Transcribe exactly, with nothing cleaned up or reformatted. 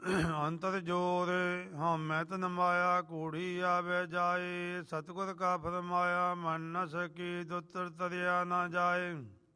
ਅੰਤਰ ਜੋਰ ਹਉਮੈ ਤਨ ਮਾਇਆ ਕੂੜੀ ਆਵੇ ਜਾਏ। ਸਤਿਗੁਰ ਕਾ ਫਰਮਾਇਆ ਮਨ ਨ ਸਕੀ ਦੁਤਰ ਤਰਿਆ ਨਾ ਜਾਏ।